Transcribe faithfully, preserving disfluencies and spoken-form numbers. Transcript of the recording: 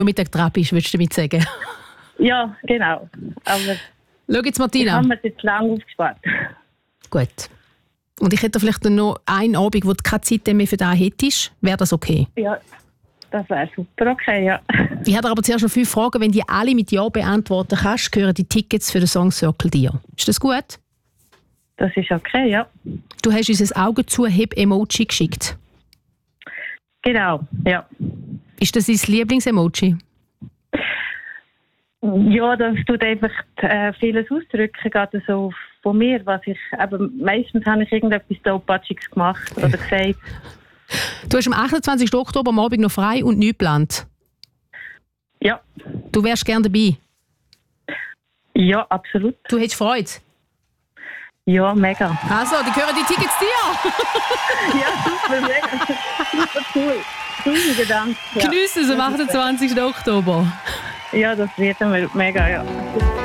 Mittag dran bist, würdest du damit sagen? Ja, genau. Aber schau jetzt, Martina. Ich habe mir das jetzt lange aufgespart. Gut. Und ich hätte vielleicht noch einen Abend, wo du keine Zeit mehr für das hättest. Wäre das okay? Ja, das wäre super okay, ja. Ich habe aber zuerst noch fünf Fragen. Wenn die alle mit Ja beantworten kannst, gehören die Tickets für den Song Circle dir. Ist das gut? Das ist okay, ja. Du hast uns ein Augen zu Heb-Emoji geschickt. Genau, ja. Ist das dein Lieblings-Emoji? Ja, das tut einfach äh, vieles ausdrücken, gerade so von mir, was ich, eben, meistens habe ich irgendetwas Tollpatschiges gemacht oder gesagt. Du hast am achtundzwanzigsten Oktober am Abend noch frei und nichts geplant. Ja. Du wärst gerne dabei? Ja, absolut. Du hättest Freude? Ja, mega. Also, die gehören die Tickets dir? Ja, super, mega. Super cool. Vielen Dank. Ja. Geniessen es am achtundzwanzigsten Oktober. Ja, das wird mega, ja.